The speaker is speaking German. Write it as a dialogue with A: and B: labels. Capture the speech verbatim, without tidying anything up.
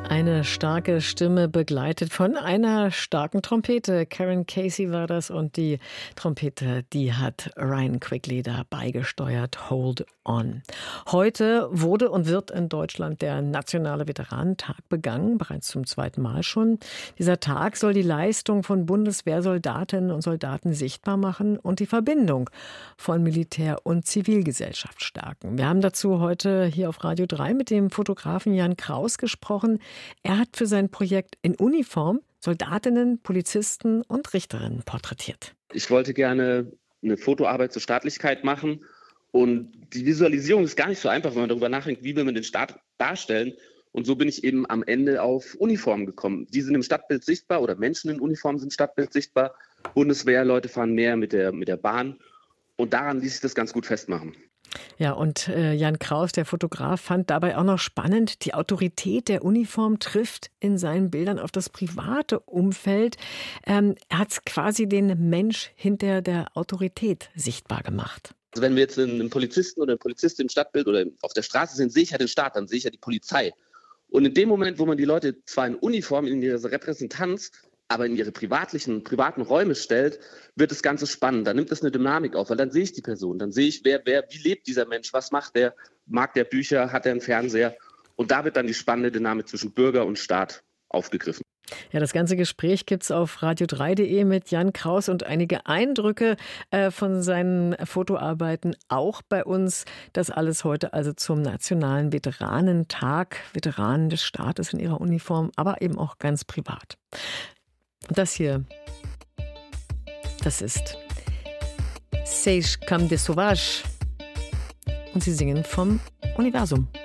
A: Eine starke Stimme begleitet von einer starken Trompete. Karen Casey war das und die Trompete, die hat Ryan Quigley da beigesteuert. Hold on. Heute wurde und wird in Deutschland der Nationale Veteranentag begangen, bereits zum zweiten Mal schon. Dieser Tag soll die Leistung von Bundeswehrsoldatinnen und Soldaten sichtbar machen und die Verbindung von Militär und Zivilgesellschaft stärken. Wir haben dazu heute hier auf Radio drei mit dem Fotografen Jan Kraus gesprochen. Er hat für sein Projekt in Uniform Soldatinnen, Polizisten und Richterinnen porträtiert.
B: Ich wollte gerne eine Fotoarbeit zur Staatlichkeit machen und die Visualisierung ist gar nicht so einfach, wenn man darüber nachdenkt, wie will man den Staat darstellen. Und so bin ich eben am Ende auf Uniformen gekommen. Die sind im Stadtbild sichtbar oder Menschen in Uniform sind im Stadtbild sichtbar. Bundeswehrleute fahren mehr mit der, mit der Bahn und daran ließ sich das ganz gut festmachen.
A: Ja, und äh, Jan Kraus, der Fotograf, fand dabei auch noch spannend, die Autorität der Uniform trifft in seinen Bildern auf das private Umfeld. Ähm, er hat quasi den Mensch hinter der Autorität sichtbar gemacht.
B: Also wenn wir jetzt einen Polizisten oder eine Polizistin im Stadtbild oder auf der Straße sehen, sehe ich ja den Staat, dann sehe ich ja die Polizei. Und in dem Moment, wo man die Leute zwar in Uniform, in ihrer Repräsentanz, aber in ihre privatlichen, privaten Räume stellt, wird das Ganze spannend. Dann nimmt es eine Dynamik auf, weil dann sehe ich die Person. Dann sehe ich, wer, wer, wie lebt dieser Mensch, was macht der, mag der Bücher, hat er einen Fernseher? Und da wird dann die spannende Dynamik zwischen Bürger und Staat aufgegriffen.
A: Ja, das ganze Gespräch gibt's auf radio drei punkt de mit Jan Kraus und einige Eindrücke äh, von seinen Fotoarbeiten auch bei uns. Das alles heute also zum Nationalen Veteranentag. Veteranen des Staates in ihrer Uniform, aber eben auch ganz privat. Und das hier, das ist Sage Comme des Sauvages. Und sie singen vom Universum.